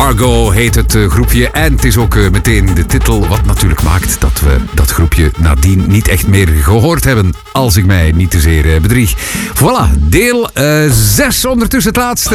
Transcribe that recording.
Margot heet het groepje. En het is ook meteen de titel, wat natuurlijk maakt dat we dat groepje nadien niet echt meer gehoord hebben. Als ik mij niet te zeer bedrieg. Voilà, deel 6 ondertussen het laatste.